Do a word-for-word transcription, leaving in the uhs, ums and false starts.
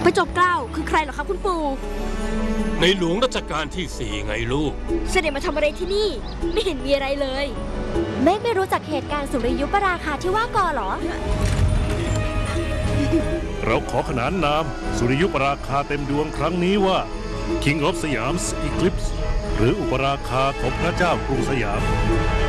พระจอมเกล้าคือใครเหรอครับคุณปู่ในหลวงรัชกาลที่สี่ไงลูกเสด็จมาทำอะไรที่นี่ไม่เห็นมีอะไรเลยเมฆไม่รู้จักเหตุการณ์สุริยุปราคาที่ว่าก่อหรอเราขอขนานนามสุริยุปราคาเต็มดวงครั้งนี้ว่า King of Siam's Eclipse หรืออุปราคาของพระเจ้ากรุงสยาม